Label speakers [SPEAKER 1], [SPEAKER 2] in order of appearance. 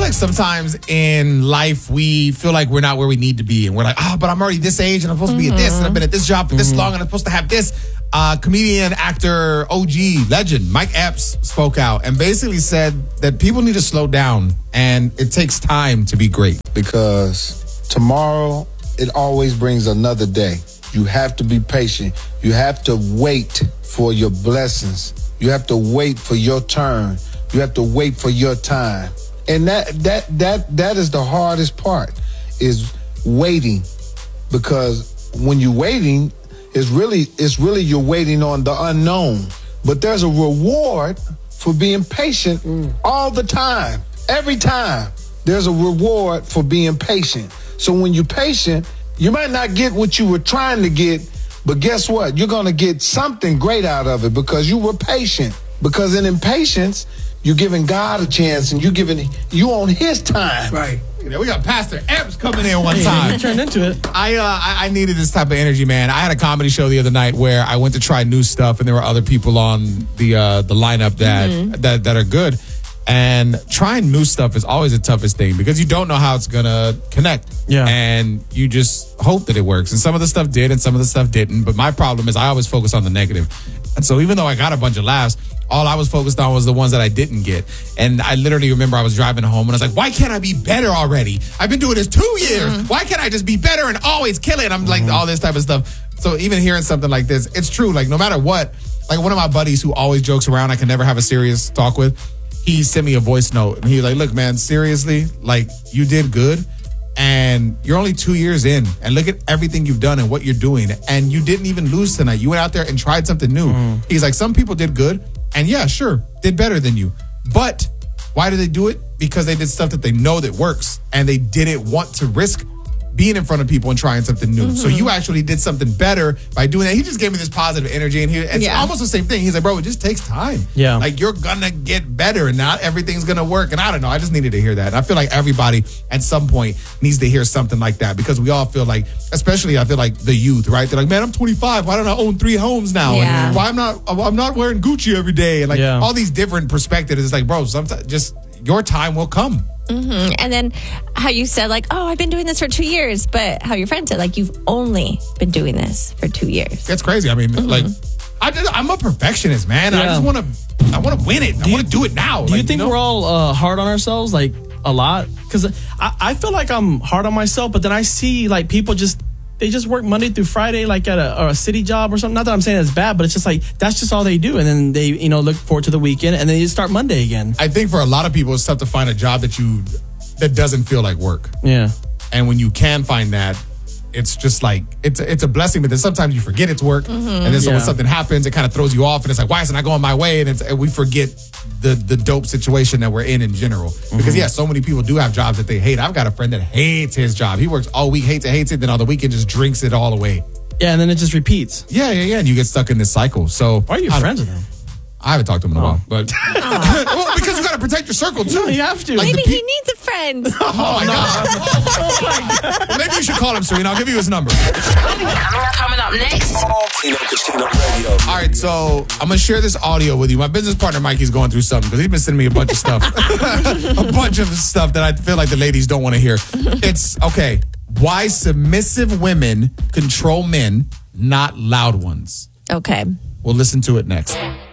[SPEAKER 1] like sometimes in life we feel like we're not where we need to be. And we're like, but I'm already this age and I'm supposed to be at this. And I've been at this job for this long and I'm supposed to have this. Comedian, actor, OG, legend, Mike Epps spoke out and basically said that people need to slow down and it takes time to be great.
[SPEAKER 2] Because tomorrow, it always brings another day. You have to be patient. You have to wait for your blessings. You have to wait for your turn. You have to wait for your time. And that is the hardest part, is waiting. Because when you're waiting, it's really you're waiting on the unknown. But there's a reward for being patient all the time. Every time there's a reward for being patient. So when you're patient, you might not get what you were trying to get, but guess what? You're going to get something great out of it because you were patient. Because in impatience, you're giving God a chance and you on his time.
[SPEAKER 1] Right. We got Pastor Epps coming in one time.
[SPEAKER 3] He turned into it.
[SPEAKER 1] I needed this type of energy, man. I had a comedy show the other night where I went to try new stuff and there were other people on the lineup that are good. And trying new stuff is always the toughest thing because you don't know how it's going to connect.
[SPEAKER 3] Yeah.
[SPEAKER 1] And you just hope that it works. And some of the stuff did and some of the stuff didn't. But my problem is I always focus on the negative. And so even though I got a bunch of laughs, all I was focused on was the ones that I didn't get. And I literally remember I was driving home and I was like, why can't I be better already? I've been doing this 2 years. Why can't I just be better and always kill it? I'm like all this type of stuff. So even hearing something like this, it's true. Like no matter what, like one of my buddies who always jokes around, I can never have a serious talk with. He sent me a voice note and he was like, look, man, seriously, like you did good and you're only 2 years in and look at everything you've done and what you're doing. And you didn't even lose tonight. You went out there and tried something new. He's like, some people did good and yeah, sure, did better than you. But why did they do it? Because they did stuff that they know that works and they didn't want to risk being in front of people and trying something new. So you actually did something better by doing that. He just gave me this positive energy and it's almost the same thing. He's like, bro, it just takes time.
[SPEAKER 3] Yeah.
[SPEAKER 1] Like you're gonna get better and not everything's gonna work. And I don't know, I just needed to hear that. And I feel like everybody at some point needs to hear something like that because we all feel like, especially I feel like the youth, right? They're like, man, I'm 25. Why don't I own 3 homes now?
[SPEAKER 4] Yeah.
[SPEAKER 1] And why I'm not wearing Gucci every day? And like all these different perspectives. It's like, bro, sometimes just your time will come.
[SPEAKER 4] And then how you said like, oh, I've been doing this for 2 years, but how your friend said like, you've only been doing this for 2 years.
[SPEAKER 1] That's crazy. I mean, like, I'm a perfectionist, man.
[SPEAKER 3] Yeah.
[SPEAKER 1] I just want to win it. I want to do it now.
[SPEAKER 3] Do you think we're all hard on ourselves, like a lot? Because I feel like I'm hard on myself, but then I see like people they just work Monday through Friday, like at a city job or something. Not that I'm saying it's bad, but it's just like, that's just all they do. And then they, look forward to the weekend and then you start Monday again.
[SPEAKER 1] I think for a lot of people, it's tough to find a job that doesn't feel like work.
[SPEAKER 3] Yeah.
[SPEAKER 1] And when you can find that, it's just like, it's a blessing, but then sometimes you forget it's work. And then so when something happens, it kind of throws you off and it's like, why isn't I going my way? And we forget the dope situation that we're in general. Because so many people do have jobs that they hate. I've got a friend that hates his job. He works all week, hates it, then on the weekend just drinks it all away.
[SPEAKER 3] Yeah, and then it just repeats.
[SPEAKER 1] Yeah. And you get stuck in this cycle. So
[SPEAKER 3] why are you friends with him?
[SPEAKER 1] I haven't talked to him in a while, but well, because you got to protect your circle too.
[SPEAKER 3] No, you have to.
[SPEAKER 4] Like maybe he needs a friend.
[SPEAKER 1] Oh my God! Well, maybe you should call him, Serena. I'll give you his number.
[SPEAKER 5] Coming up next.
[SPEAKER 1] All right, so I'm gonna share this audio with you. My business partner Mikey's going through something because he's been sending me a bunch of stuff, a bunch of stuff that I feel like the ladies don't want to hear. It's okay. Why submissive women control men, not loud ones.
[SPEAKER 4] Okay.
[SPEAKER 1] We'll listen to it next.